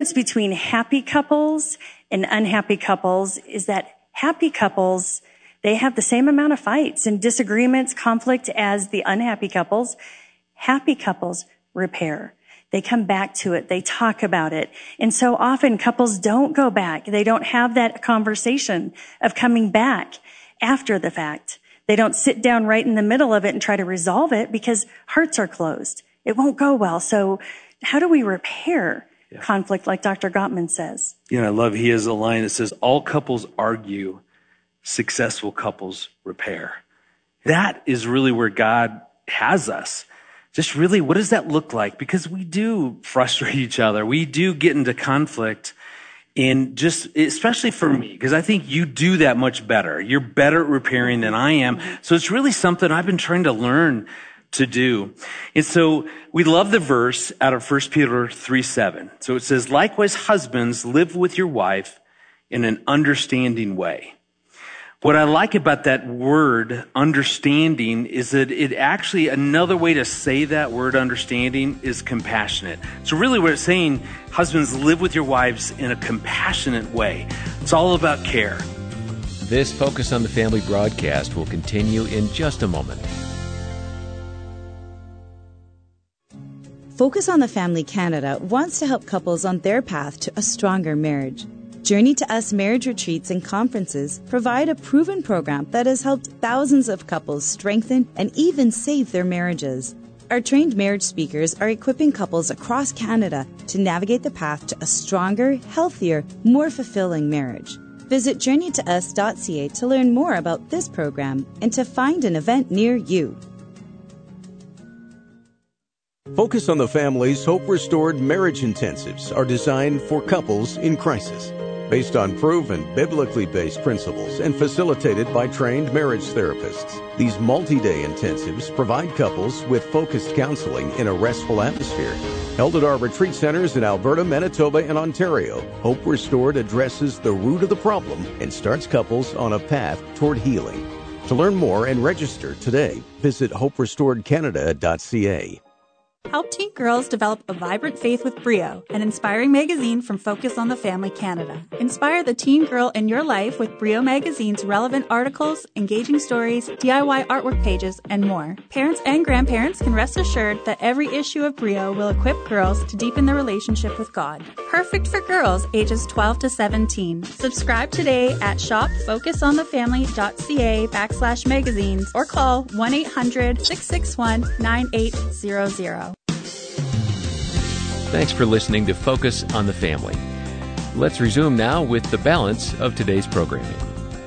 between happy couples and unhappy couples is that happy couples, they have the same amount of fights and disagreements, conflict as the unhappy couples. Happy couples repair. They come back to it. They talk about it. And so often couples don't go back. They don't have that conversation of coming back after the fact. They don't sit down right in the middle of it and try to resolve it because hearts are closed. It won't go well. So how do we repair conflict like Dr. Gottman says? I love he has a line that says, all couples argue, successful couples repair. That is really where God has us. Just really, what does that look like? Because we do frustrate each other. We do get into conflict. And just, especially for me, because I think you do that much better. You're better at repairing than I am. So it's really something I've been trying to learn to do. And so we love the verse out of 1 Peter 3:7. So it says, likewise, husbands, live with your wife in an understanding way. What I like about that word understanding is that it actually, another way to say that word understanding is compassionate. So really what it's saying, husbands, live with your wives in a compassionate way. It's all about care. This Focus on the Family broadcast will continue in just a moment. Focus on the Family Canada wants to help couples on their path to a stronger marriage. Journey to Us marriage retreats and conferences provide a proven program that has helped thousands of couples strengthen and even save their marriages. Our trained marriage speakers are equipping couples across Canada to navigate the path to a stronger, healthier, more fulfilling marriage. Visit journeytous.ca to learn more about this program and to find an event near you. Focus on the Family's Hope Restored Marriage Intensives are designed for couples in crisis. Based on proven, biblically based principles and facilitated by trained marriage therapists, these multi-day intensives provide couples with focused counseling in a restful atmosphere. Held at our retreat centers in Alberta, Manitoba, and Ontario, Hope Restored addresses the root of the problem and starts couples on a path toward healing. To learn more and register today, visit hoperestoredcanada.ca. Help teen girls develop a vibrant faith with Brio, an inspiring magazine from Focus on the Family Canada. Inspire the teen girl in your life with Brio magazine's relevant articles, engaging stories, DIY artwork pages, and more. Parents and grandparents can rest assured that every issue of Brio will equip girls to deepen their relationship with God. Perfect for girls ages 12 to 17. Subscribe today at shopfocusonthefamily.ca/magazines or call 1-800-661-9800. Thanks for listening to Focus on the Family. Let's resume now with the balance of today's programming.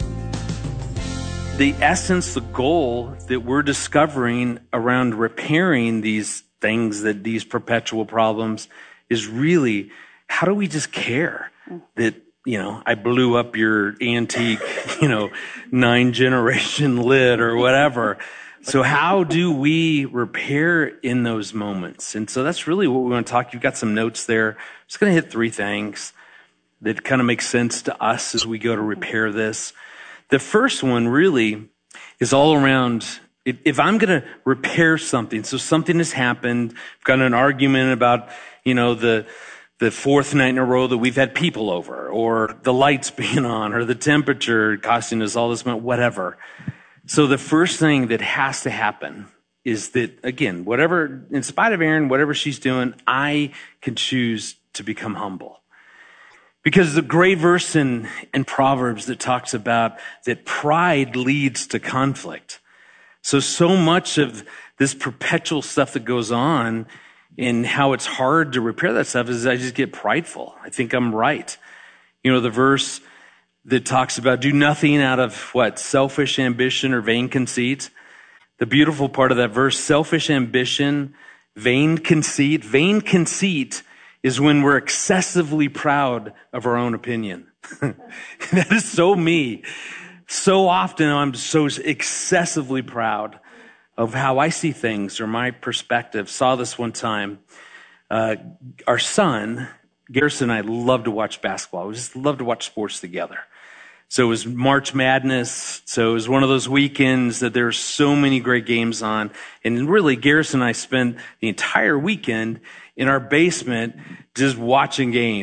The essence, the goal that we're discovering around repairing these things, that these perpetual problems, is really, how do we just care that, I blew up your antique, 9-generation lid or whatever. So how do we repair in those moments? And so that's really what we want to talk. You've got some notes there. I'm just going to hit 3 things that kind of make sense to us as we go to repair this. The first one really is all around, if I'm going to repair something, so something has happened, I've got an argument about, the 4th night in a row that we've had people over, or the lights being on, or the temperature costing us all this money, whatever. So the first thing that has to happen is that, again, whatever, in spite of Erin, whatever she's doing, I can choose to become humble. Because the great verse in Proverbs that talks about that pride leads to conflict. So much of this perpetual stuff that goes on and how it's hard to repair that stuff is I just get prideful. I think I'm right. The verse that talks about do nothing out of selfish ambition or vain conceit. The beautiful part of that verse, selfish ambition, vain conceit. Vain conceit is when we're excessively proud of our own opinion. That is so me. So often I'm so excessively proud of how I see things or my perspective. Saw this one time. Our son, Garrison, and I love to watch basketball. We just love to watch sports together. So it was March Madness. So it was one of those weekends that there's so many great games on. And really, Garrison and I spent the entire weekend in our basement just watching games. We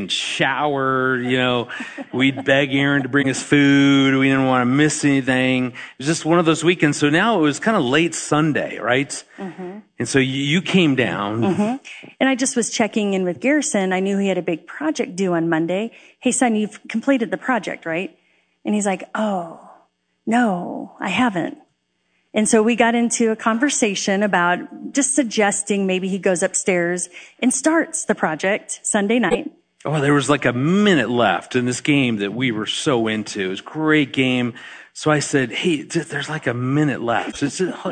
didn't shower, we'd beg Aaron to bring us food. We didn't want to miss anything. It was just one of those weekends. So now it was kind of late Sunday, right? Mm-hmm. And so you came down. Mm-hmm. And I just was checking in with Garrison. I knew he had a big project due on Monday. Hey, son, you've completed the project, right? And he's like, oh, no, I haven't. And so we got into a conversation about just suggesting maybe he goes upstairs and starts the project Sunday night. Oh, there was like a minute left in this game that we were so into. It was a great game. So I said, hey, there's like a minute left.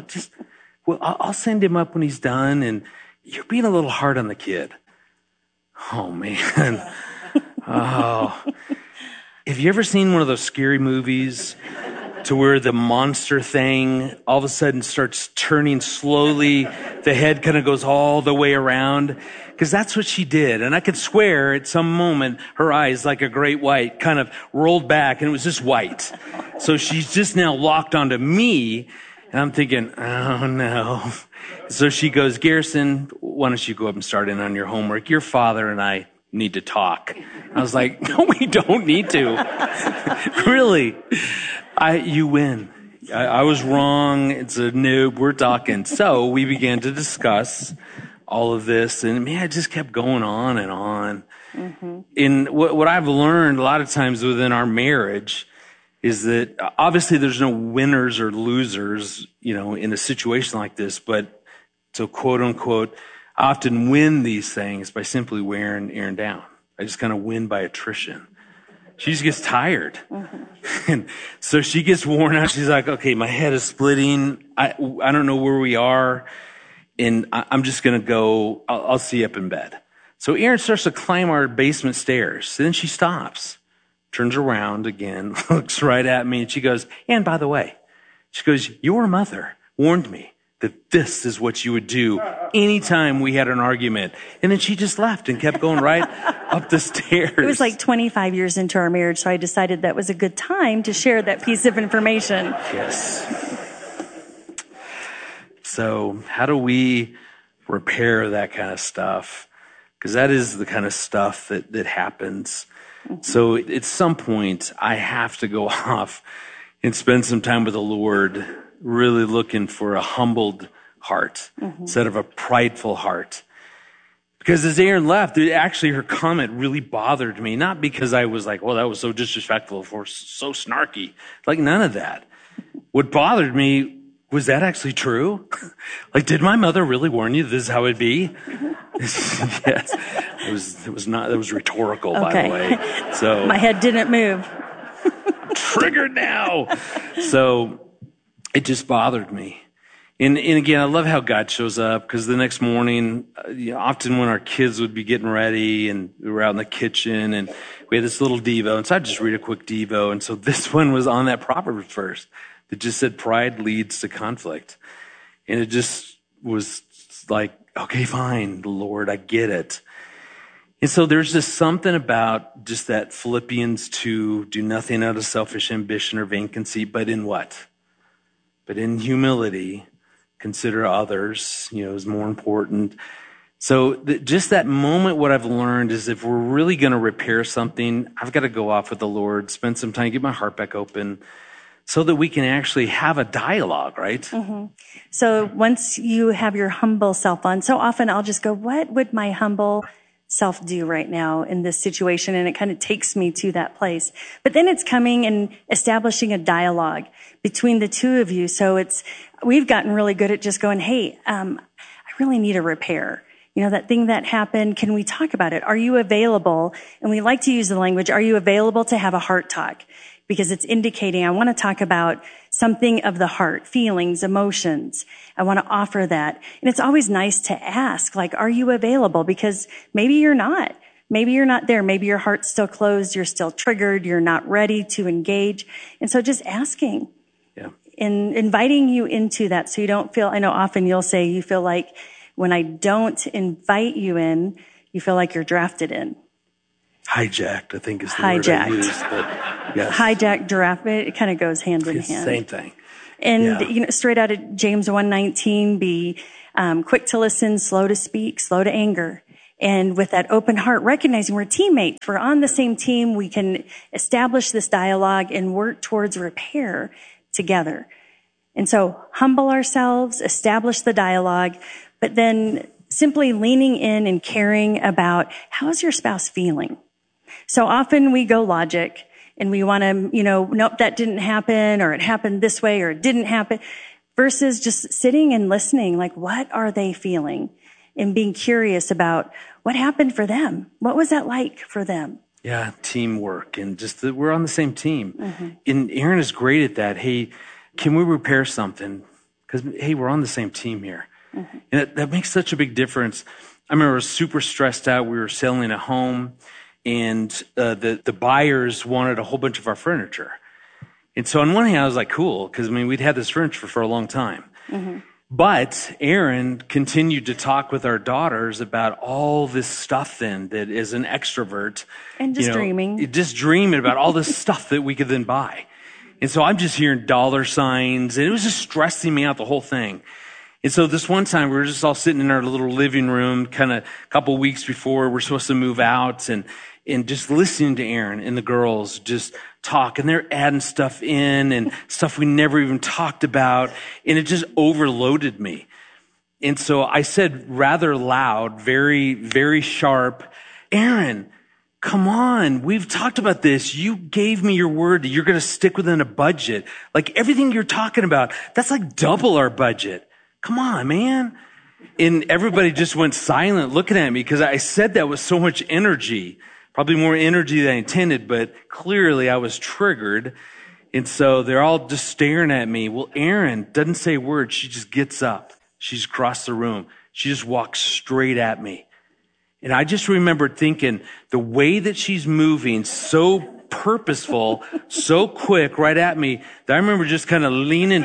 I'll send him up when he's done. And you're being a little hard on the kid. Oh, man. Oh. Have you ever seen one of those scary movies to where the monster thing all of a sudden starts turning slowly? The head kind of goes all the way around. Because that's what she did. And I could swear at some moment her eyes, like a great white, kind of rolled back and it was just white. So she's just now locked onto me. And I'm thinking, oh no. So she goes, Garrison, why don't you go up and start in on your homework? Your father and I need to talk. I was like, no, we don't need to. Really. You win. I was wrong. It's a noob. We're talking. So we began to discuss all of this, and man, it just kept going on and on. Mm-hmm. And what I've learned a lot of times within our marriage is that obviously there's no winners or losers, in a situation like this, but to quote unquote, I often win these things by simply wearing Aaron down. I just kind of win by attrition. She just gets tired. Mm-hmm. And so she gets worn out. She's like, okay, my head is splitting. I don't know where we are. And I'm just going to go. I'll see you up in bed. So Aaron starts to climb our basement stairs. Then she stops, turns around again, looks right at me. And she goes, and by the way, she goes, your mother warned me that this is what you would do anytime we had an argument. And then she just left and kept going right up the stairs. It was like 25 years into our marriage, so I decided that was a good time to share that piece of information. Yes. So how do we repair that kind of stuff? Because that is the kind of stuff that happens. Mm-hmm. So at some point, I have to go off and spend some time with the Lord, really looking for a humbled heart instead of a prideful heart. Because as Aaron left, actually her comment really bothered me. Not because I was like, well, that was so disrespectful or so snarky. Like none of that. What bothered me, was that actually true? Like, did my mother really warn you this is how it'd be? Yes. It was rhetorical, by the way. So my head didn't move. Triggered now. So it just bothered me. And again, I love how God shows up, because the next morning, often when our kids would be getting ready and we were out in the kitchen and we had this little Devo, and so I'd just read a quick Devo. And so this one was on that proverb verse that just said pride leads to conflict. And it just was like, okay, fine, Lord, I get it. And so there's just something about just that Philippians 2, do nothing out of selfish ambition or vain conceit, but in what? But in humility, consider others, is more important. So just that moment, what I've learned is if we're really going to repair something, I've got to go off with the Lord, spend some time, get my heart back open so that we can actually have a dialogue, right? Mm-hmm. So once you have your humble self on, so often I'll just go, what would my humble self do right now in this situation? And it kind of takes me to that place. But then it's coming and establishing a dialogue between the two of you. So we've gotten really good at just going, hey, I really need a repair. That thing that happened, can we talk about it? Are you available? And we like to use the language, are you available to have a heart talk? Because it's indicating I want to talk about something of the heart, feelings, emotions. I want to offer that. And it's always nice to ask, like, are you available? Because maybe you're not. Maybe you're not there. Maybe your heart's still closed. You're still triggered. You're not ready to engage. And so just asking and inviting you into that so you don't feel, I know often you'll say you feel like when I don't invite you in, you feel like you're drafted in. Hijacked, I think is the word I use. But yes. Hijacked, drafted, it kind of goes hand in hand. Same thing. And, straight out of James 1:19, be quick to listen, slow to speak, slow to anger. And with that open heart, recognizing we're teammates, we're on the same team, we can establish this dialogue and work towards repair together. And so humble ourselves, establish the dialogue, but then simply leaning in and caring about how is your spouse feeling? So often we go logic and we want to, nope, that didn't happen, or it happened this way, or it didn't happen, versus just sitting and listening, like, what are they feeling? And being curious about what happened for them. What was that like for them? Yeah, teamwork, and just that we're on the same team. Mm-hmm. And Aaron is great at that. Hey, can we repair something? Because, hey, we're on the same team here. Mm-hmm. And that makes such a big difference. I remember I was super stressed out. We were selling a home, and the buyers wanted a whole bunch of our furniture. And so on one hand, I was like, cool, because, we'd had this furniture for a long time. Mm-hmm. But Aaron continued to talk with our daughters about all this stuff then that is an extrovert. And just dreaming. Just dreaming about all this stuff that we could then buy. And so I'm just hearing dollar signs, and it was just stressing me out, the whole thing. And so this one time we were just all sitting in our little living room, kind of a couple of weeks before we're supposed to move out, and just listening to Aaron and the girls just talk, and they're adding stuff in and stuff we never even talked about, and it just overloaded me. And so I said rather loud, very, very sharp, Aaron, come on, we've talked about this. You gave me your word that you're going to stick within a budget. Like everything you're talking about, that's like double our budget. Come on, man. And everybody just went silent looking at me because I said that with so much energy. Probably more energy than I intended, but clearly I was triggered. And so they're all just staring at me. Well, Erin doesn't say a word. She just gets up. She's across the room. She just walks straight at me. And I just remembered thinking the way that she's moving, so purposeful, so quick right at me, that I remember just kind of leaning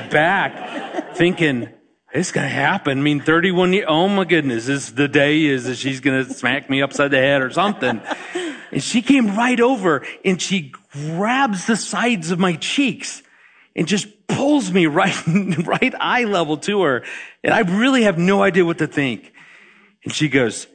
back thinking, it's going to happen. 31 years, oh my goodness, the day is that she's going to smack me upside the head or something. And she came right over and she grabs the sides of my cheeks and just pulls me right eye level to her. And I really have no idea what to think. And she goes,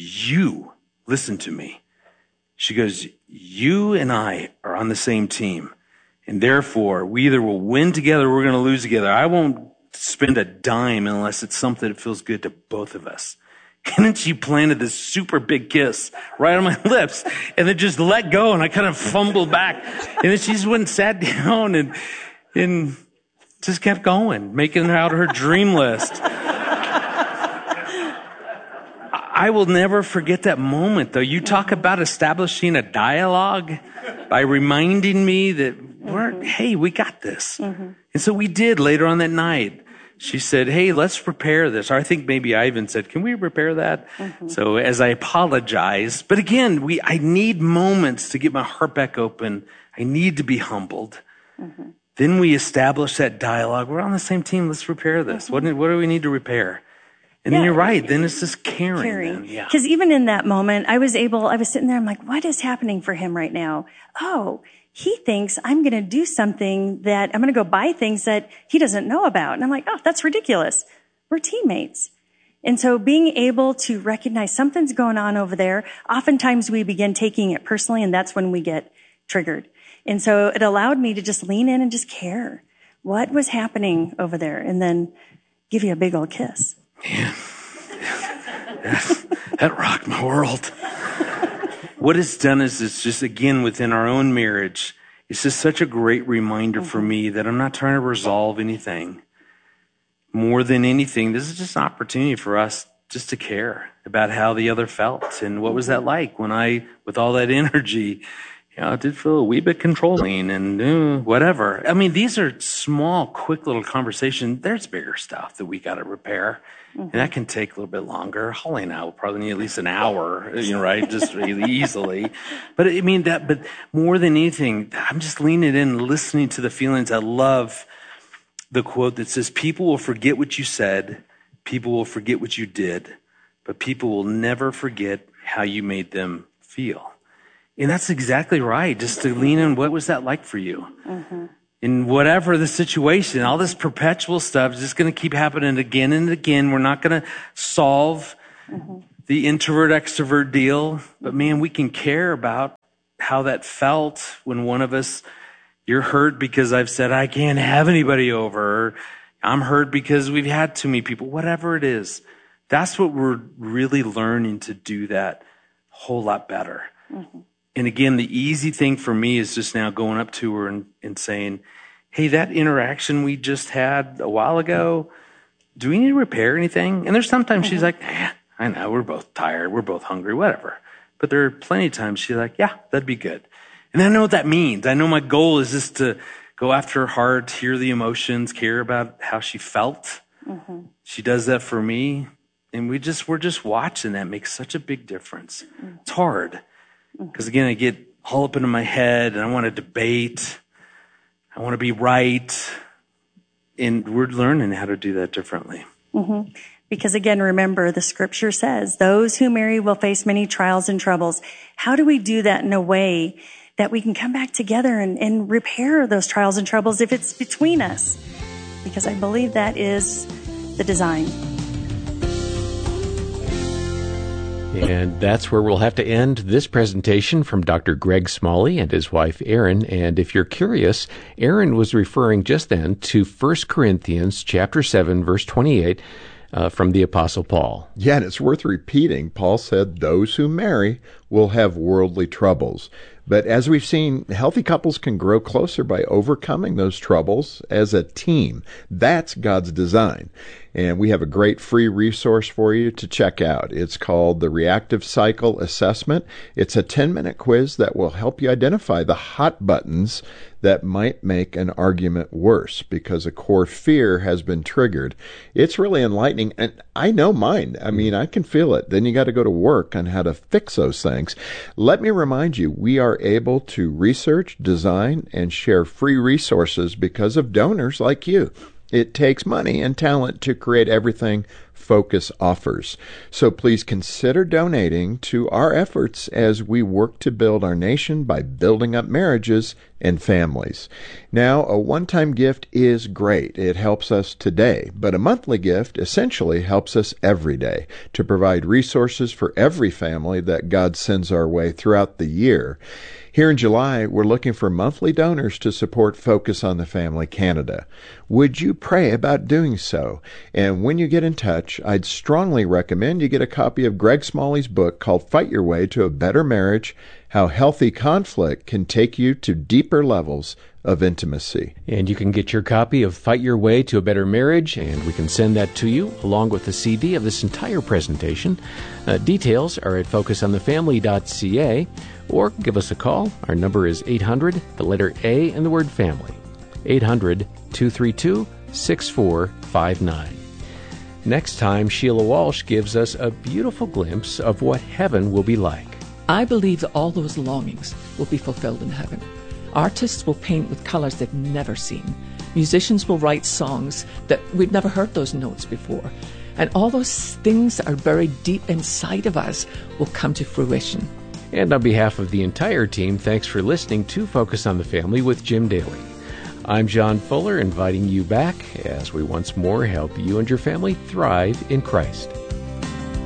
you listen to me. She goes, you and I are on the same team. And therefore, we either will win together or we're going to lose together. I won't spend a dime unless it's something that feels good to both of us. And then she planted this super big kiss right on my lips and then just let go. And I kind of fumbled back. And then she just went and sat down and just kept going, making out her dream list. I will never forget that moment, though. You talk about establishing a dialogue by reminding me that hey, we got this. Mm-hmm. And so we did later on that night. She said, hey, let's repair this. Or I think maybe I even said, can we repair that? Mm-hmm. So as I apologize, but again, I need moments to get my heart back open. I need to be humbled. Mm-hmm. Then we establish that dialogue. We're on the same team. Let's repair this. Mm-hmm. What do we need to repair? And then you're right. Then it's just caring. Because even in that moment, I was sitting there, I'm like, what is happening for him right now? Oh, he thinks I'm going to do something that I'm going to go buy things that he doesn't know about. And I'm like, oh, that's ridiculous. We're teammates. And so being able to recognize something's going on over there, oftentimes we begin taking it personally, and that's when we get triggered. And so it allowed me to just lean in and just care. What was happening over there? And then give you a big old kiss. Man, that rocked my world. What it's done is it's just, again, within our own marriage, it's just such a great reminder for me that I'm not trying to resolve anything. More than anything, this is just an opportunity for us just to care about how the other felt and what was that like when I, with all that energy, it did feel a wee bit controlling and whatever. These are small, quick little conversations. There's bigger stuff that we got to repair. And that can take a little bit longer. Holly and I will probably need at least an hour, right? Just really easily. But but more than anything, I'm just leaning in, listening to the feelings. I love the quote that says, people will forget what you said. People will forget what you did, but people will never forget how you made them feel. And that's exactly right. Just to lean in, what was that like for you? Mm-hmm. In whatever the situation, all this perpetual stuff is just going to keep happening again and again. We're not going to solve the introvert extrovert deal, but man, we can care about how that felt when one of us, you're hurt because I've said I can't have anybody over, or I'm hurt because we've had too many people, whatever it is. That's what we're really learning to do that a whole lot better. Mm-hmm. And again, the easy thing for me is just now going up to her and saying, hey, that interaction we just had a while ago, do we need to repair anything? And there's sometimes she's like, I know, we're both tired, we're both hungry, whatever. But there are plenty of times she's like, yeah, that'd be good. And I know what that means. I know my goal is just to go after her heart, hear the emotions, care about how she felt. Mm-hmm. She does that for me. And we're just watching that makes such a big difference. Mm-hmm. It's hard. Because again, I get all up into my head and I want to debate. I want to be right. And we're learning how to do that differently. Mm-hmm. Because again, remember, the scripture says, those who marry will face many trials and troubles. How do we do that in a way that we can come back together and repair those trials and troubles if it's between us? Because I believe that is the design. And that's where we'll have to end this presentation from Dr. Greg Smalley and his wife, Erin. And if you're curious, Erin was referring just then to 1 Corinthians chapter 7, verse 28 from the Apostle Paul. Yeah, and it's worth repeating. Paul said, those who marry will have worldly troubles. But as we've seen, healthy couples can grow closer by overcoming those troubles as a team. That's God's design. And we have a great free resource for you to check out. It's called the Reactive Cycle Assessment. It's a 10-minute quiz that will help you identify the hot buttons that might make an argument worse because a core fear has been triggered. It's really enlightening, and I know mine. I mean, I can feel it. Then you got to go to work on how to fix those things. Let me remind you, we are able to research, design, and share free resources because of donors like you. It takes money and talent to create everything Focus offers. So please consider donating to our efforts as we work to build our nation by building up marriages and families. Now, a one-time gift is great. It helps us today, but a monthly gift essentially helps us every day to provide resources for every family that God sends our way throughout the year. Here in July, we're looking for monthly donors to support Focus on the Family Canada. Would you pray about doing so? And when you get in touch, I'd strongly recommend you get a copy of Greg Smalley's book called Fight Your Way to a Better Marriage, How Healthy Conflict Can Take You to Deeper Levels of Intimacy. And you can get your copy of Fight Your Way to a Better Marriage, and we can send that to you along with the CD of this entire presentation. Details are at focusonthefamily.ca, or give us a call. Our number is 800, the letter A, and the word family. 800-232-6459. Next time, Sheila Walsh gives us a beautiful glimpse of what heaven will be like. I believe that all those longings will be fulfilled in heaven. Artists will paint with colors they've never seen. Musicians will write songs that we've never heard those notes before. And all those things that are buried deep inside of us will come to fruition. And on behalf of the entire team, thanks for listening to Focus on the Family with Jim Daly. I'm John Fuller, inviting you back as we once more help you and your family thrive in Christ.